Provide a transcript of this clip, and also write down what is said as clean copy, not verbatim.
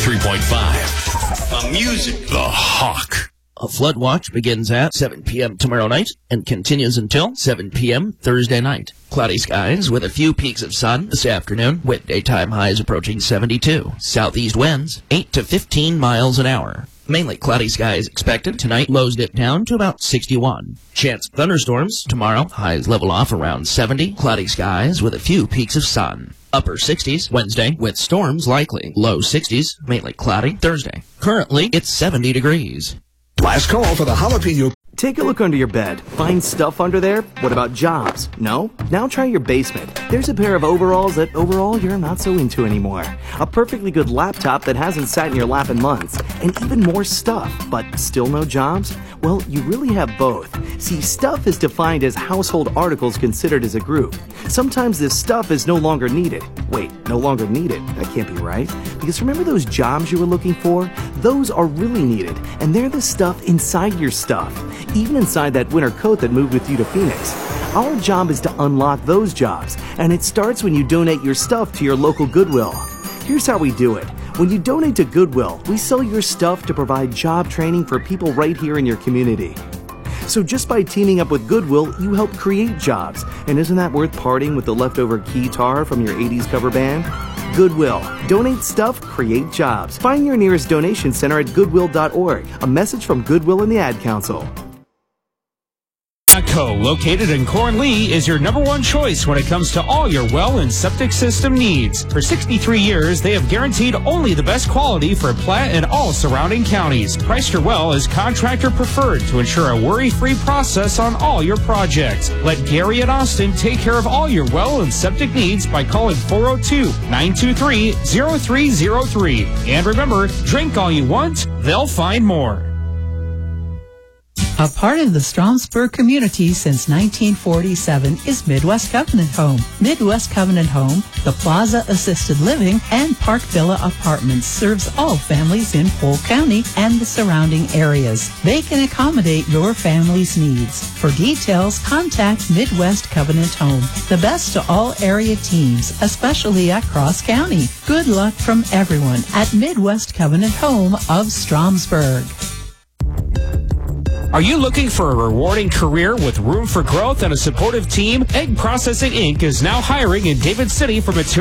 93.5. The music. The Hawk. A flood watch begins at 7 p.m. tomorrow night and continues until 7 p.m. Thursday night. Cloudy skies with a few peaks of sun this afternoon, with daytime highs approaching 72. Southeast winds 8 to 15 miles an hour. Mainly cloudy skies expected tonight. Lows dip down to about 61. Chance of thunderstorms tomorrow. Highs level off around 70. Cloudy skies with a few peaks of sun. Upper 60s Wednesday with storms likely. Low 60s, mainly cloudy Thursday. Currently, it's 70 degrees. Last call for the jalapeno. Take a look under your bed. Find stuff under there? What about jobs? No? Now try your basement. There's a pair of overalls that overall you're not so into anymore. A perfectly good laptop that hasn't sat in your lap in months. And even more stuff, but still no jobs? Well, you really have both. See, stuff is defined as household articles considered as a group. Sometimes this stuff is no longer needed. Wait, no longer needed? That can't be right. Because remember those jobs you were looking for? Those are really needed, and they're the stuff inside your stuff. Even inside that winter coat that moved with you to Phoenix. Our job is to unlock those jobs, and it starts when you donate your stuff to your local Goodwill. Here's how we do it. When you donate to Goodwill, we sell your stuff to provide job training for people right here in your community. So just by teaming up with Goodwill, you help create jobs. And isn't that worth parting with the leftover guitar from your 80s cover band? Goodwill. Donate stuff, create jobs. Find your nearest donation center at goodwill.org. A message from Goodwill and the Ad Council. Co. Located in Cornlee is your number one choice when it comes to all your well and septic system needs. For 63 years, they have guaranteed only the best quality for Platte and all surrounding counties. Price Your Well is contractor preferred to ensure a worry-free process on all your projects. Let Gary and Austin take care of all your well and septic needs by calling 402-923-0303. And remember, drink all you want, they'll find more. A part of the Stromsburg community since 1947 is Midwest Covenant Home. Midwest Covenant Home, the Plaza Assisted Living, and Park Villa Apartments serves all families in Polk County and the surrounding areas. They can accommodate your family's needs. For details, contact Midwest Covenant Home. The best to all area teams, especially at Cross County. Good luck from everyone at Midwest Covenant Home of Stromsburg. Are you looking for a rewarding career with room for growth and a supportive team? Egg Processing Inc. is now hiring in David City for material